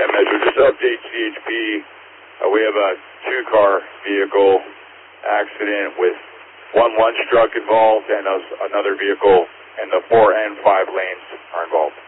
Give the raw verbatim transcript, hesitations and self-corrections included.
ten Metro, just to update C H P, uh, we have a two-car vehicle accident with one lunch truck involved and a, another vehicle, and the four and five lanes are involved.